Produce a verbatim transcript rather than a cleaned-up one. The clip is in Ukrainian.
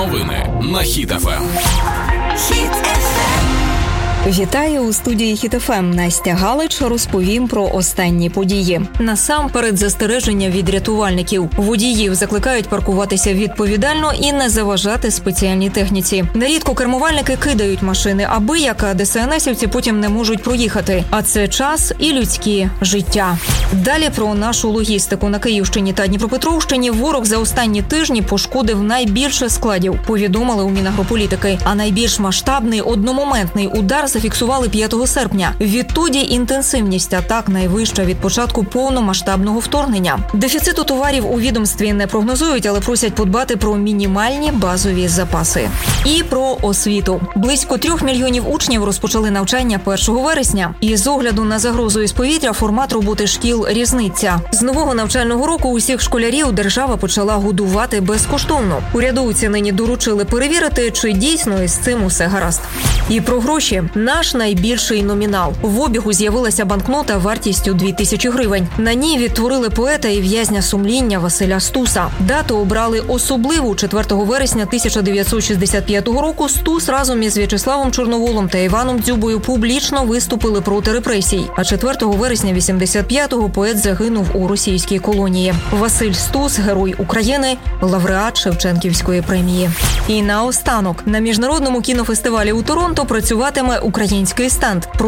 Новини на Хіт еф ем. Хіт еф ем. Вітаю у студії Хіт еф ем. Настя Галич, розповім про останні події. Насамперед застереження від рятувальників. Водіїв закликають паркуватися відповідально і не заважати спеціальній техніці. Нерідко кермувальники кидають машини, аби як ДСНСівці потім не можуть проїхати. А це час і людські життя. Далі про нашу логістику. На Київщині та Дніпропетровщині ворог за останні тижні пошкодив найбільше складів, повідомили у Мінагрополітики. А найбільш масштабний одномоментний удар зафіксували п'ятого серпня. Відтоді інтенсивність атак найвища від початку повномасштабного вторгнення. Дефіциту товарів у відомстві не прогнозують, але просять подбати про мінімальні базові запаси. І про освіту. Близько трьох мільйонів учнів розпочали навчання першого вересня. І з огляду на загрозу із повітря формат роботи шкіл різниця. З нового навчального року усіх школярів держава почала годувати безкоштовно. Урядовці нині доручили перевірити, чи дійсно із цим усе гаразд. І про гроші. Наш найбільший номінал. В обігу з'явилася банкнота вартістю дві тисячі гривень. На ній відтворили поета і в'язня сумління Василя Стуса. Дату обрали особливу. четвертого вересня тисяча дев'ятсот шістдесят п'ятого року Стус разом із В'ячеславом Чорноволом та Іваном Дзюбою публічно виступили проти репресій. А четвертого вересня вісімдесят п'ятого поет загинув у російській колонії. Василь Стус – герой України, лауреат Шевченківської премії. І наостанок. На міжнародному кінофестивалі у Торонто працюватиме український стенд.